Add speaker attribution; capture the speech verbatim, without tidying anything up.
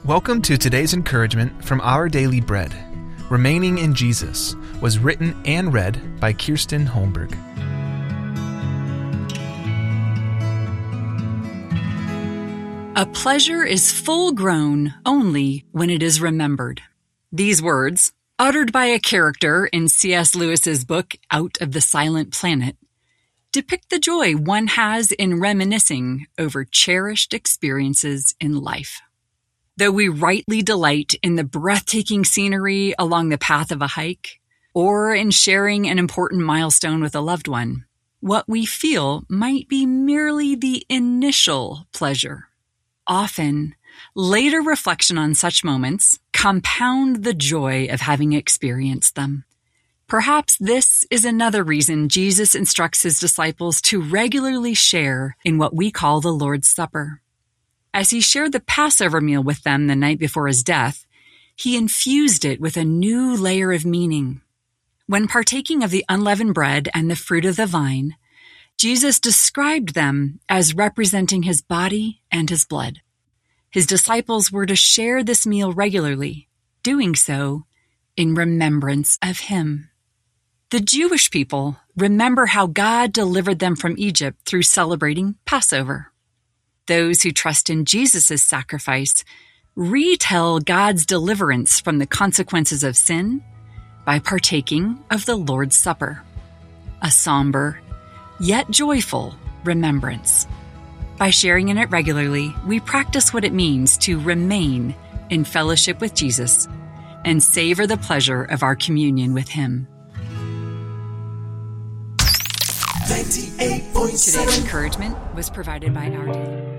Speaker 1: Welcome to today's encouragement from Our Daily Bread. Remaining in Jesus was written and read by Kirsten Holmberg.
Speaker 2: A pleasure is full-grown only when it is remembered. These words, uttered by a character in C S Lewis's book Out of the Silent Planet, depict the joy one has in reminiscing over cherished experiences in life. Though we rightly delight in the breathtaking scenery along the path of a hike, or in sharing an important milestone with a loved one, what we feel might be merely the initial pleasure. Often, later reflection on such moments compound the joy of having experienced them. Perhaps this is another reason Jesus instructs his disciples to regularly share in what we call the Lord's Supper. As he shared the Passover meal with them the night before his death, he infused it with a new layer of meaning. When partaking of the unleavened bread and the fruit of the vine, Jesus described them as representing his body and his blood. His disciples were to share this meal regularly, doing so in remembrance of him. The Jewish people remember how God delivered them from Egypt through celebrating Passover. Those who trust in Jesus' sacrifice retell God's deliverance from the consequences of sin by partaking of the Lord's Supper, a somber yet joyful remembrance. By sharing in it regularly, we practice what it means to remain in fellowship with Jesus and savor the pleasure of our communion with him. Today's encouragement was provided by Our Daily.